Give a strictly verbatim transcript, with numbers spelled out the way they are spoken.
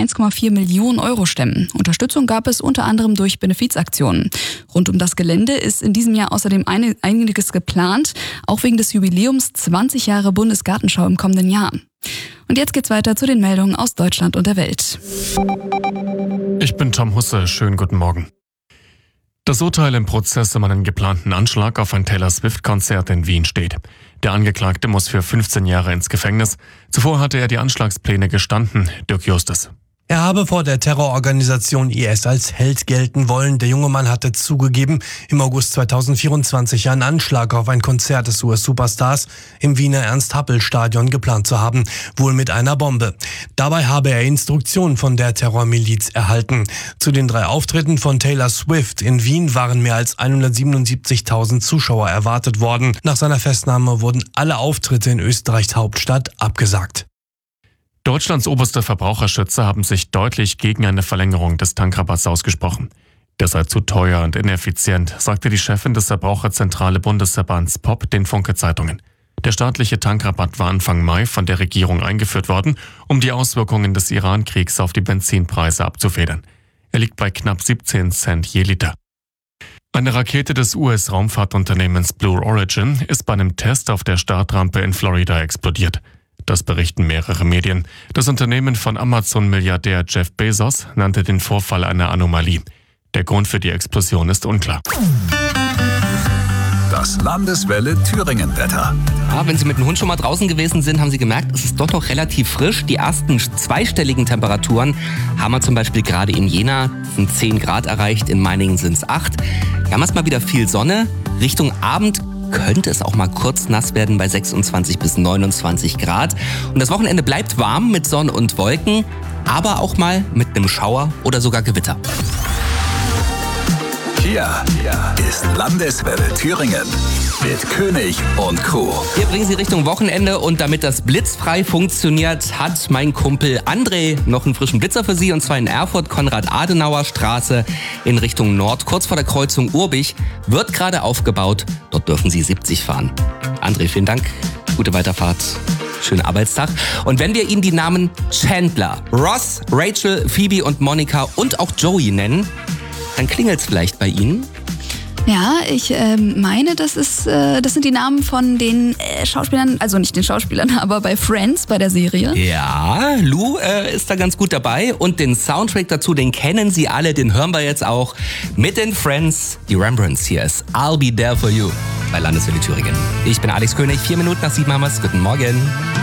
eins Komma vier Millionen Euro stemmen. Unterstützung gab es unter anderem durch Benefizaktionen. Rund um das Gelände ist in diesem Jahr außerdem einiges geplant, auch wegen des Jubiläums zwanzig Jahre Bundesgartenschau im kommenden Jahr. Und jetzt geht's weiter zu den Meldungen aus Deutschland und der Welt. Ich bin Tom Husse, schönen guten Morgen. Das Urteil im Prozess um einen geplanten Anschlag auf ein Taylor Swift-Konzert in Wien steht. Der Angeklagte muss für fünfzehn Jahre ins Gefängnis. Zuvor hatte er die Anschlagspläne gestanden. Dirk Justus. Er habe vor der Terrororganisation I S als Held gelten wollen. Der junge Mann hatte zugegeben, im August zweitausendvierundzwanzig einen Anschlag auf ein Konzert des U S-Superstars im Wiener Ernst-Happel-Stadion geplant zu haben, wohl mit einer Bombe. Dabei habe er Instruktionen von der Terrormiliz erhalten. Zu den drei Auftritten von Taylor Swift in Wien waren mehr als hundertsiebenundsiebzigtausend Zuschauer erwartet worden. Nach seiner Festnahme wurden alle Auftritte in Österreichs Hauptstadt abgesagt. Deutschlands oberste Verbraucherschützer haben sich deutlich gegen eine Verlängerung des Tankrabatts ausgesprochen. Der sei zu teuer und ineffizient, sagte die Chefin des Verbraucherzentrale Bundesverbands P O P den Funke Zeitungen. Der staatliche Tankrabatt war Anfang Mai von der Regierung eingeführt worden, um die Auswirkungen des Iran-Kriegs auf die Benzinpreise abzufedern. Er liegt bei knapp siebzehn Cent je Liter. Eine Rakete des U S-Raumfahrtunternehmens Blue Origin ist bei einem Test auf der Startrampe in Florida explodiert. Das berichten mehrere Medien. Das Unternehmen von Amazon-Milliardär Jeff Bezos nannte den Vorfall eine Anomalie. Der Grund für die Explosion ist unklar. Das Landeswelle Thüringen-Wetter. Ja, wenn Sie mit dem Hund schon mal draußen gewesen sind, haben Sie gemerkt, es ist doch noch relativ frisch. Die ersten zweistelligen Temperaturen haben wir zum Beispiel gerade in Jena, sind zehn Grad erreicht, in Meiningen sind es acht. Wir haben erstmal wieder viel Sonne. Richtung Abend könnte es auch mal kurz nass werden bei sechsundzwanzig bis neunundzwanzig Grad. Und das Wochenende bleibt warm mit Sonne und Wolken, aber auch mal mit einem Schauer oder sogar Gewitter. Hier ist Landeswelle Thüringen mit König und Crew. Wir bringen Sie Richtung Wochenende und damit das blitzfrei funktioniert, hat mein Kumpel André noch einen frischen Blitzer für Sie, und zwar in Erfurt, Konrad-Adenauer-Straße in Richtung Nord, kurz vor der Kreuzung Urbich, wird gerade aufgebaut. Dort dürfen Sie siebzig fahren. André, vielen Dank. Gute Weiterfahrt. Schönen Arbeitstag. Und wenn wir Ihnen die Namen Chandler, Ross, Rachel, Phoebe und Monica und auch Joey nennen, dann klingelt's vielleicht bei Ihnen. Ja, ich äh, meine, das ist, äh, das sind die Namen von den äh, Schauspielern, also nicht den Schauspielern, aber bei Friends, bei der Serie. Ja, Lou äh, ist da ganz gut dabei und den Soundtrack dazu, den kennen Sie alle, den hören wir jetzt auch mit den Friends. Die Rembrandts hier ist I'll Be There For You bei Landeswelle Thüringen. Ich bin Alex König, vier Minuten nach sieben haben wir's. Guten Morgen.